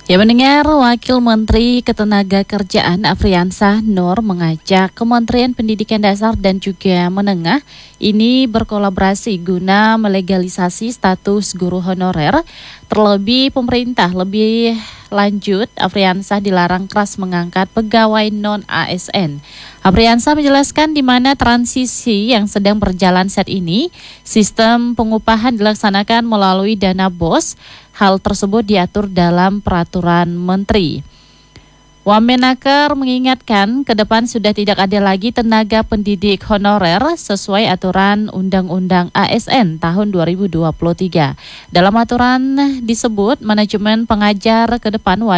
Ya, mendengar Wakil Menteri Ketenagakerjaan Afriyansah Nur mengajak Kementerian Pendidikan Dasar dan juga Menengah ini berkolaborasi guna melegalisasi status guru honorer. Terlebih pemerintah lebih lanjut, Afriyansah dilarang keras mengangkat pegawai non-ASN. Afriyansah menjelaskan di mana transisi yang sedang berjalan saat ini, sistem pengupahan dilaksanakan melalui dana BOS. Hal tersebut diatur dalam peraturan menteri. Wamenaker mengingatkan ke depan sudah tidak ada lagi tenaga pendidik honorer sesuai aturan Undang-Undang ASN tahun 2023. Dalam aturan disebut manajemen pengajar ke depan